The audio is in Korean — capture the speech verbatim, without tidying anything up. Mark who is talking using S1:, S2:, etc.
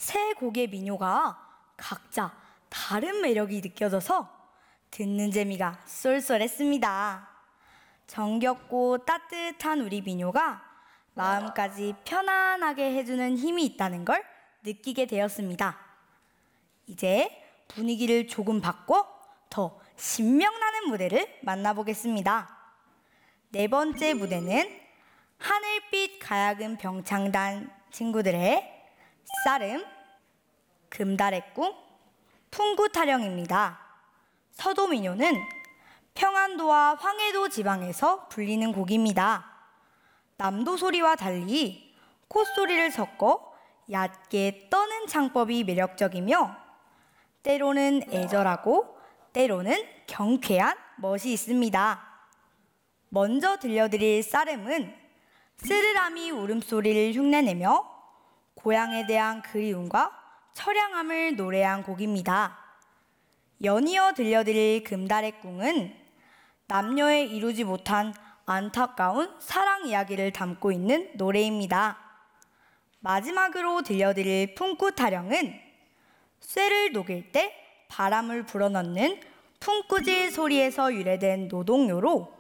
S1: 세 곡의 민요가 각자 다른 매력이 느껴져서 듣는 재미가 쏠쏠했습니다. 정겹고 따뜻한 우리 민요가 마음까지 편안하게 해주는 힘이 있다는 걸 느끼게 되었습니다. 이제 분위기를 조금 바꿔 더 신명나는 무대를 만나보겠습니다. 네 번째 무대는 하늘빛 가야금 병창단 친구들의 쌀음, 금달의 꿈, 풍구타령입니다. 서도민요는 평안도와 황해도 지방에서 불리는 곡입니다. 남도 소리와 달리 콧소리를 섞어 얕게 떠는 창법이 매력적이며 때로는 애절하고 때로는 경쾌한 멋이 있습니다. 먼저 들려드릴 쌀음은 쓰르라미 울음소리를 흉내내며 고향에 대한 그리움과 처량함을 노래한 곡입니다. 연이어 들려드릴 금달의 꿈은 남녀의 이루지 못한 안타까운 사랑 이야기를 담고 있는 노래입니다. 마지막으로 들려드릴 풍구타령은 쇠를 녹일 때 바람을 불어넣는 풍구질 소리에서 유래된 노동요로